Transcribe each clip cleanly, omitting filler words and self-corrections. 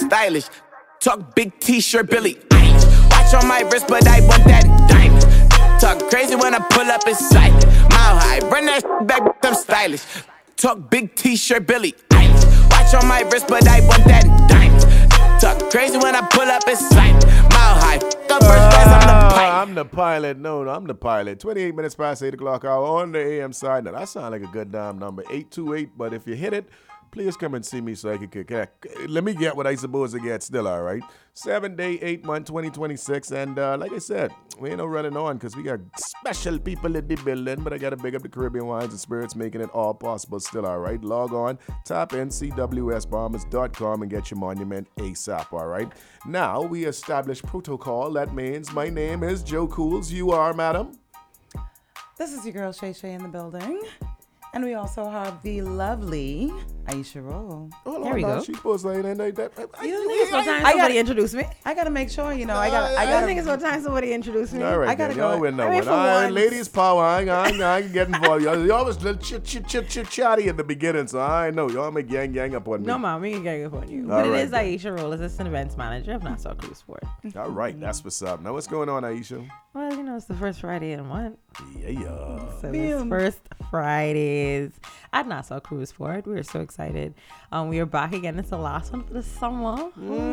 stylish. Talk big t-shirt, Billy Eilish. Watch on my wrist, but I want that diamond. Talk crazy when I pull up in sight. Mile high, run that back, I'm stylish. Talk big t-shirt, Billy Eilish. Watch on my wrist, but I want that diamond. Talk crazy when I pull up in sight. Mile high, the first class, I'm the pilot. I'm the pilot. No, I'm the pilot. 28 minutes past 8 o'clock hour on the AM side. Now, that sounds like a good damn number, 828. But if you hit it, please come and see me so I can let me get what I supposed to get still, all right? 7 day, 8 month, 2026. And like I said, we ain't no running on because we got special people in the building. But I got to big up the Caribbean Wines and Spirits, making it all possible still, all right? Log on, tap in cwsbombers.com and get your monument ASAP, all right? Now, we establish protocol. That means my name is Joe Cools. You are, madam? This is your girl, Shay Shay, in the building. And we also have the lovely Aisha Roll. There we go. She's supposed to like that. You don't think it's what time somebody introduce me? I gotta make sure, you know. I don't think it's what time somebody introduce me. All right, I gotta go. Y'all win that one. All right, ladies power. I can get involved. Y'all was chatty at the beginning, so I know y'all make gang up on me. No, mom, we can gang up on you. All But right, it is Aisha Roll, assistant events manager of Nassau Cruise Sport. All right, that's what's up. Now, what's going on, Aisha? Well, you know, it's the first Friday of the month. Yeah. So it's first Fridays at Nassau Cruise Sport. We're so excited. We are back again. It's the last one for the summer.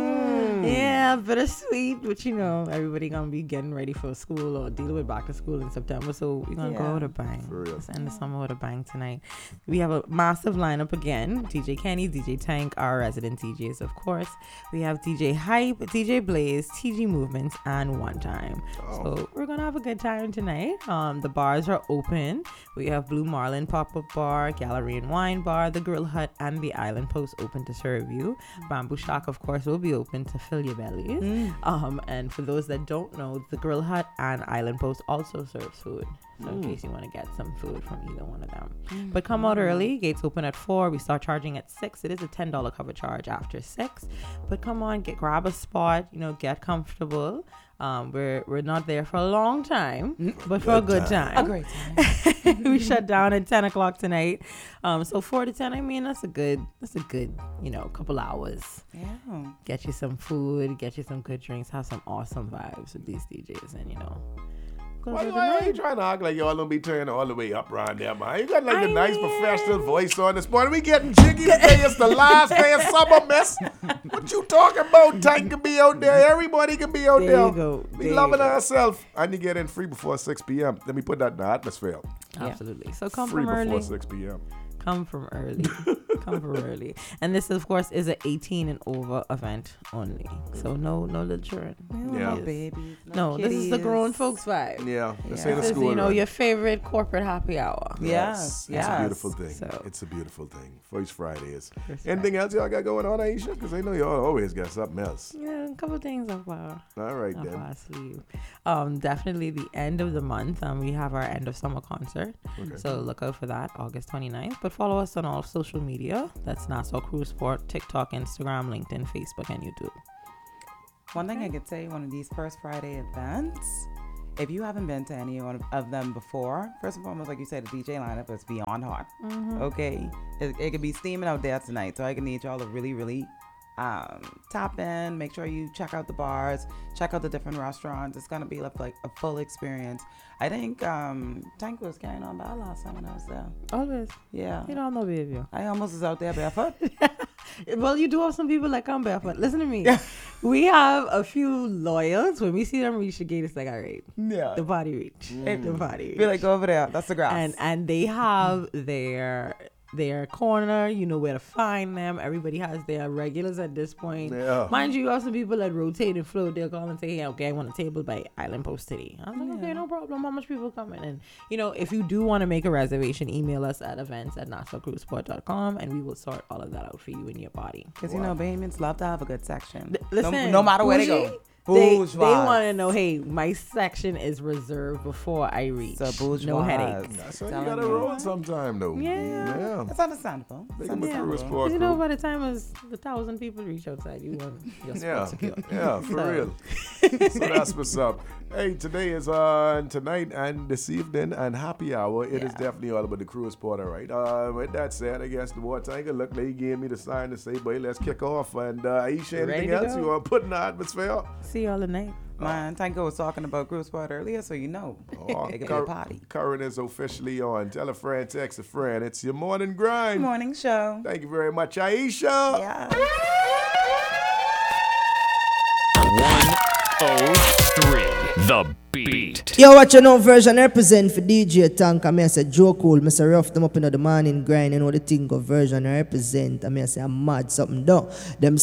Yeah, bittersweet. But you know, everybody gonna be getting ready for school or dealing with back to school in September. So we're gonna go with a bang. For real. Let's end the summer with a bang tonight. We have a massive lineup again. DJ Kenny, DJ Tank, our resident DJs, of course. We have DJ Hype, DJ Blaze, TG Movements, and One Time. So we're gonna have a good time tonight. The bars are open. We have Blue Marlin Pop-Up Bar, Gallery and Wine Bar, the Grill Hut, and the Island Post open to serve you. Bamboo Shack, of course, will be open to fill your bellies. And for those that don't know, the Grill Hut and Island Post also serves food. So in case you want to get some food from either one of them. But come out early. Gates open at 4. We start charging at 6. It is a $10 cover charge after 6. But come on, grab a spot, get comfortable. We're not there for a long time, but for a good time. A great time. We shut down at 10 o'clock tonight. So 4 to 10, I mean, that's a good, couple hours. Yeah. Get you some food, get you some good drinks, have some awesome vibes with these DJs, and Why are you trying to act like y'all don't be turning all the way up around there, man? You got like the nice professional voice on this morning. We getting jiggy today. It's the last day of summer, miss. What you talking about? Tank can be out there. Everybody can be out there. There you go. We loving ourselves. I need to get in free before 6 p.m. Let me put that in the atmosphere. Absolutely. So come Free from early. before 6 p.m. Come from early. Come from early. And this, of course, is an 18 and over event only. So no little children. Yeah. No babies. No, this is the grown folks vibe. Yeah. This Yeah. ain't a This is, school run. your favorite corporate happy hour. Yes. It's a beautiful thing. So- It's a beautiful thing. First Friday is. First Anything else y'all got going on, Aisha? Because I know y'all always got something else. Yeah, a couple things up our All right, then. our sleeve. Definitely the end of the month. We have our end of summer concert. Okay. So look out for that, August 29th. But follow us on all social media. That's Nassau Cruise Sport, TikTok, Instagram, LinkedIn, Facebook, and YouTube. One thing I could say, one of these first Friday events, if you haven't been to any one of them before, first and foremost, like you said, the DJ lineup is beyond hot. Okay, it could be steaming out there tonight, so I can need y'all to really, really tap in. Make sure you check out the bars, check out the different restaurants. It's gonna be like a full experience. I think Tank was carrying on by last time when I was there. Always. Yeah, You don't know, baby. I almost was out there barefoot. Well, you do have some people that come barefoot. Listen to me. We have a few loyals. When we see them reach the gate, it's like, all right, Yeah, the body reach. The body reach. be like, go over there. That's the grass. And they have their corner, you know where to find them. Everybody has their regulars at this point. Yeah. Mind you have some people that rotate and float. They'll call and say, hey, okay, I want a table by Island Post today. I'm like, okay, no problem. How much people coming? And if you do want to make a reservation, email us at events@nassaucruiseport.com and we will sort all of that out for you and your body. Because Bahamians love to have a good section. Listen, no matter where they bougie, go. They Bourgeois. want to know, hey, my section is reserved before I reach. So bourgeois. No headaches. That's how you Telling gotta you. roll sometime, though. Yeah. That's understandable. Big up the cruise understandable. port You know, crew. by the time as the 1,000 people reach outside, you want your Yeah, spot secure. yeah, for So- real. So that's what's up. Hey, today is tonight and this evening and happy hour. It is definitely all about the cruise port, all right. With that said, I guess the water tanker, look, they gave me the sign to say, boy, let's kick off. And Aisha, Ready anything to else go? you want to put in the atmosphere? See y'all tonight. Man, Tango was talking about cruise port earlier, so you know. Oh, It could be a party. Current is officially on. Tell a friend, text a friend. It's your morning grind. Morning show. Thank you very much, Aisha. Yeah. 103 The Beat. Yo, watch your now version represent for DJ Tank. I mean, I say Joe Cool. I say rough them up in the morning grind. You know the thing of version represent. I mean, I say I'm mad something done. Them